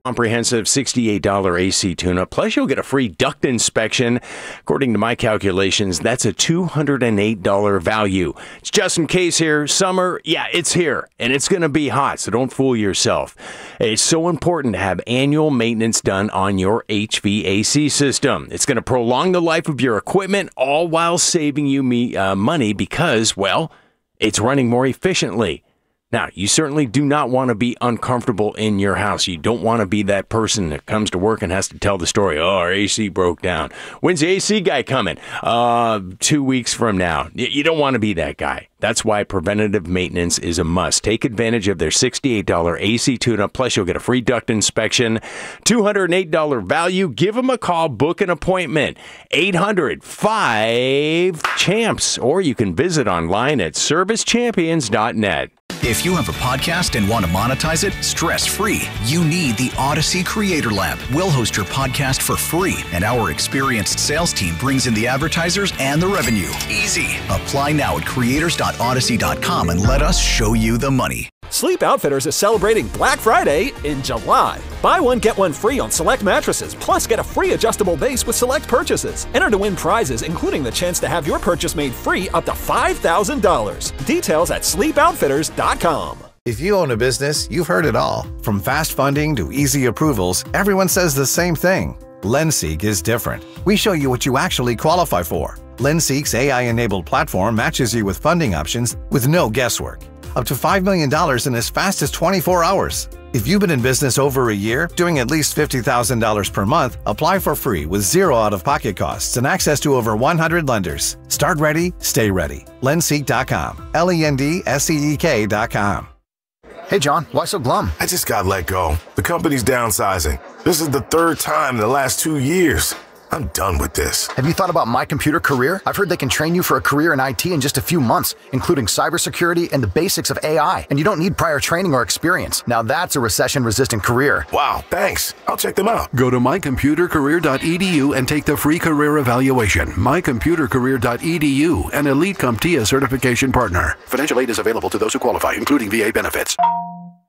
Comprehensive $68 AC tune-up, plus you'll get a free duct inspection. According to my calculations, that's a $208 value. It's Justin Case here. Summer, yeah, it's here, and it's going to be hot, so don't fool yourself. It's so important to have annual maintenance done on your HVAC system. It's going to prolong the life of your equipment, all while saving you money because, well, it's running more efficiently. Now, you certainly do not want to be uncomfortable in your house. You don't want to be that person that comes to work and has to tell the story, oh, our AC broke down. When's the AC guy coming? 2 weeks from now. You don't want to be that guy. That's why preventative maintenance is a must. Take advantage of their $68 AC tune-up, plus you'll get a free duct inspection. $208 value. Give them a call. Book an appointment. 800-5-CHAMPS. Or you can visit online at servicechampions.net. If you have a podcast and want to monetize it stress-free, you need the Odyssey Creator Lab. We'll host your podcast for free, and our experienced sales team brings in the advertisers and the revenue. Easy. Apply now at creators.odyssey.com and let us show you the money. Sleep Outfitters is celebrating Black Friday in July. Buy one, get one free on select mattresses, plus get a free adjustable base with select purchases. Enter to win prizes, including the chance to have your purchase made free up to $5,000. Details at sleepoutfitters.com. If you own a business, you've heard it all. From fast funding to easy approvals, everyone says the same thing. LendSeek is different. We show you what you actually qualify for. LendSeek's AI-enabled platform matches you with funding options with no guesswork. Up to $5 million in as fast as 24 hours. If you've been in business over a year, doing at least $50,000 per month, apply for free with zero out-of-pocket costs and access to over 100 lenders. Start ready, stay ready. LendSeek.com. LendSeek.com. Hey, John, why so glum? I just got let go. The company's downsizing. This is the third time in the last 2 years. I'm done with this. Have you thought about My Computer Career? I've heard they can train you for a career in IT in just a few months, including cybersecurity and the basics of AI. And you don't need prior training or experience. Now that's a recession-resistant career. Wow, thanks. I'll check them out. Go to mycomputercareer.edu and take the free career evaluation. mycomputercareer.edu, an Elite CompTIA certification partner. Financial aid is available to those who qualify, including VA benefits.